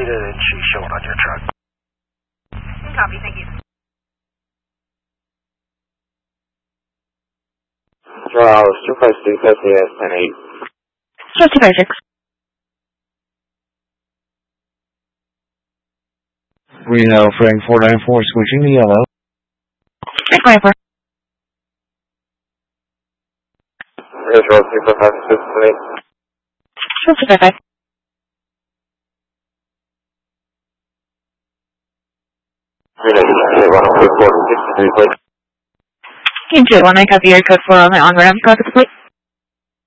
去修了这车。 Copy, thank you. Well, 256 SAS and 8. 256. Reno, Frank 494, switching to yellow. Frank 494. Israel 256 and 8. 255. Reno, you can hit 104, 63, please. Team 2, 1 copy, air code 4 on the on-ramp, copy complete.